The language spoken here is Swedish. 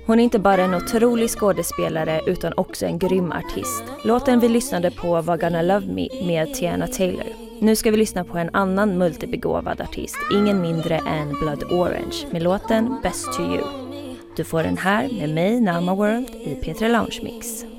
Hon är inte bara en otrolig skådespelare utan också en grym artist. Låten vi lyssnade på var Gonna Love Me med Tiana Taylor. Nu ska vi lyssna på en annan multibegåvad artist, ingen mindre än Blood Orange, med låten Best to You. Du får den här med mig, Nama World, i P3 Lounge Mix.